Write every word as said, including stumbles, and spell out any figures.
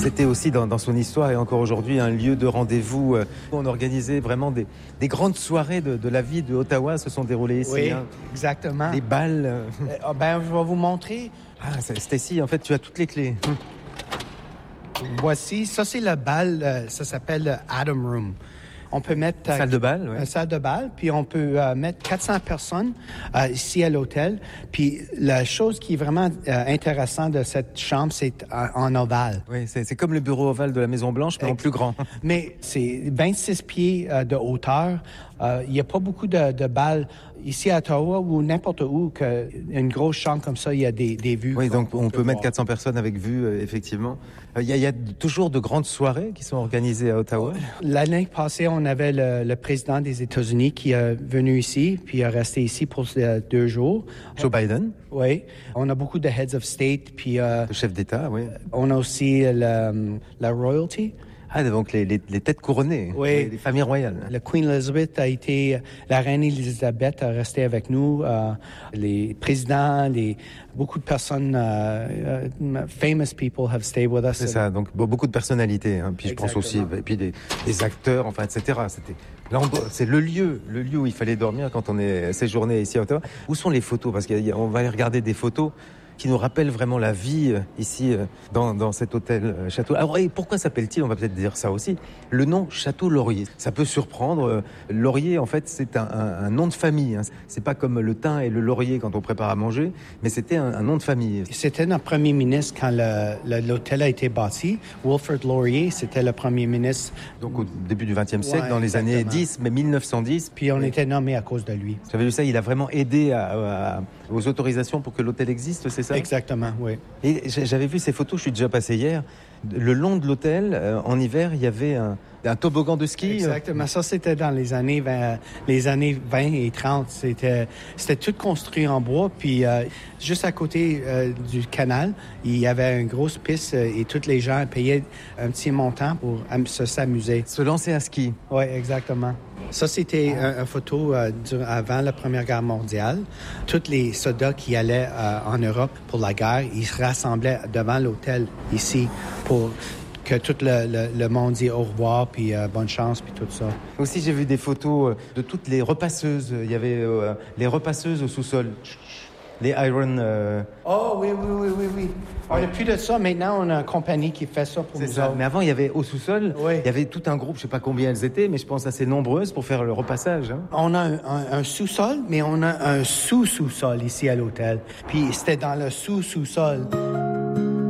C'était aussi dans, dans son histoire et encore aujourd'hui un lieu de rendez-vous. On organisait vraiment des, des grandes soirées de, de la vie de Ottawa se sont déroulées ici. Oui, hein. exactement. Des balles. Euh, ben, je vais vous montrer. Ah, Stacy, en fait, tu as toutes les clés. Voici, ça c'est le bal, euh, ça s'appelle le Atom Room. On peut mettre... Salle de bal, oui. Une salle de bal, puis on peut euh, mettre quatre cents personnes euh, ici à l'hôtel. Puis la chose qui est vraiment euh, intéressante de cette chambre, c'est euh, en ovale. Oui, c'est, c'est comme le bureau ovale de la Maison-Blanche, mais Ex- en plus grand. Mais c'est vingt-six pieds euh, de hauteur. Il euh, n'y a pas beaucoup de, de balles ici à Ottawa ou n'importe où que une grosse chambre comme ça, il y a des, des vues. Oui, donc on peut voir. mettre quatre cents personnes avec vue, euh, effectivement. Il euh, y, y a toujours de grandes soirées qui sont organisées à Ottawa. L'année passée, on avait le, le président des États-Unis qui est venu ici, puis il est resté ici pour euh, deux jours. Joe Biden. Oui. On a beaucoup de heads of state, puis... Euh, le chef d'État, oui. On a aussi la, la royalty. Ah, donc les, les, les têtes couronnées, oui. les, les familles royales. La Queen Elizabeth a été, la reine Elisabeth a resté avec nous. Euh, les présidents, les beaucoup de personnes, uh, uh, famous people have stayed with us. C'est ça, donc beaucoup de personnalités. Hein. Puis Exactement. Je pense aussi, et puis des, des acteurs, enfin, et cetera. C'était c'est le lieu, le lieu où il fallait dormir quand on est séjourné ici à Ottawa. Où sont les photos? Parce qu'on va aller regarder des photos qui nous rappelle vraiment la vie euh, ici euh, dans, dans cet hôtel euh, Château. Alors, et pourquoi s'appelle-t-il? On va peut-être dire ça aussi. Le nom Château Laurier. Ça peut surprendre. Euh, Laurier, en fait, c'est un, un, un nom de famille. Hein. C'est pas comme le thym et le laurier quand on prépare à manger, mais c'était un, un nom de famille. C'était notre premier ministre quand le, le, l'hôtel a été bâti. Wilfrid Laurier, c'était le premier ministre. Donc au début du vingtième siècle, ouais, dans les exactement. années dix, mais mille neuf cent dix. Puis on et... était nommé à cause de lui. J'avais vu ça, il a vraiment aidé à, à, aux autorisations pour que l'hôtel existe, c'est ça? Exactement, oui. Et j'avais vu ces photos, je suis déjà passé hier. Le long de l'hôtel, euh, en hiver, il y avait un, un toboggan de ski. Exactement. Ça, c'était dans les années vingt, les années vingt et trente. C'était, c'était tout construit en bois. Puis, euh, juste à côté euh, du canal, il y avait une grosse piste euh, et tous les gens payaient un petit montant pour se, s'amuser. Se lancer à ski. Oui, exactement. Ça, c'était une photo euh, avant la Première Guerre mondiale. Tous les soldats qui allaient euh, en Europe pour la guerre, ils se rassemblaient devant l'hôtel ici pour que tout le, le, le monde dise au revoir, puis euh, bonne chance, puis tout ça. Aussi, j'ai vu des photos de toutes les repasseuses. Il y avait euh, les repasseuses au sous-sol. Les Iron... Euh... Oh, oui, oui, oui, oui, oui. On n'a plus de ça. Maintenant, on a une compagnie qui fait ça pour c'est nous ça. autres. Mais avant, il y avait au sous-sol, oui. il y avait tout un groupe, je ne sais pas combien elles étaient, mais je pense assez nombreuses pour faire le repassage. Hein. On a un, un, un sous-sol, mais on a un sous-sous-sol ici à l'hôtel. Puis c'était dans le sous-sous-sol.